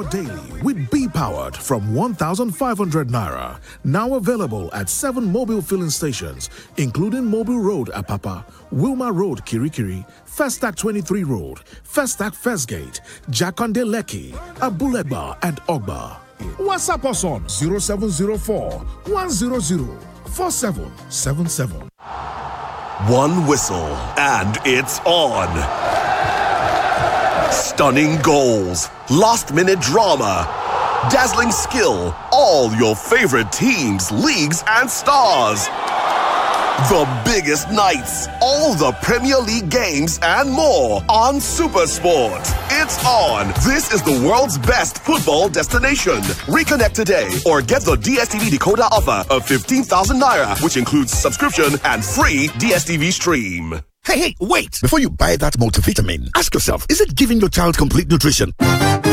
power daily with Be Powered from 1,500 naira. Now available at 7 mobile filling stations, including Mobile Road, Apapa, Wilma Road, Kirikiri, Festac 23 Road, Festac First Gate, Jakonde Lekki, Abulegba, and Ogba. WhatsApp us on 0704 100 4777. One whistle, and it's on. Stunning goals, last-minute drama, dazzling skill, all your favorite teams, leagues, and stars. The biggest nights, all the Premier League games, and more on SuperSport. It's on. This is the world's best football destination. Reconnect today or get the DSTV decoder offer of 15,000 naira, which includes subscription and free DSTV stream. Hey, wait! Before you buy that multivitamin, ask yourself, is it giving your child complete nutrition?